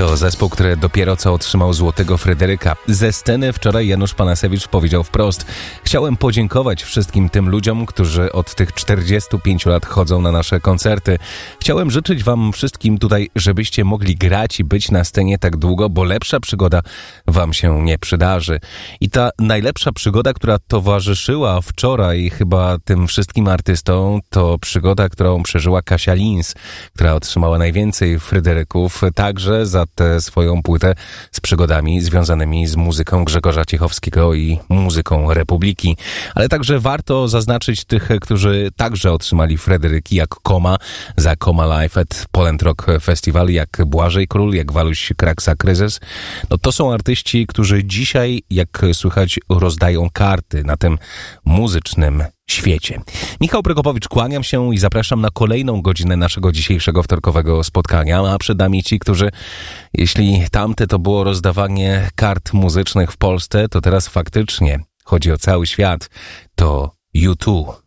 To zespół, który dopiero co otrzymał Złotego Fryderyka. Ze sceny wczoraj Janusz Panasewicz powiedział wprost: chciałem podziękować wszystkim tym ludziom, którzy od tych 45 lat chodzą na nasze koncerty. Chciałem życzyć wam wszystkim tutaj, żebyście mogli grać i być na scenie tak długo, bo lepsza przygoda wam się nie przydarzy. I ta najlepsza przygoda, która towarzyszyła wczoraj chyba tym wszystkim artystom, to przygoda, którą przeżyła Kasia Lins, która otrzymała najwięcej Fryderyków, także za tę swoją płytę z przygodami związanymi z muzyką Grzegorza Ciechowskiego i muzyką Republiki. Ale także warto zaznaczyć tych, którzy także otrzymali Fryderyki, jak Koma za Koma Live at Poland Rock Festival, jak Błażej Król, jak Waluś Kraksa Kryzys. No to są artyści, którzy dzisiaj, jak słychać, rozdają karty na tym muzycznym świecie. Michał Prokopowicz, kłaniam się i zapraszam na kolejną godzinę naszego dzisiejszego wtorkowego spotkania, a przed nami ci, którzy, jeśli tamte to było rozdawanie kart muzycznych w Polsce, to teraz faktycznie chodzi o cały świat. To U2.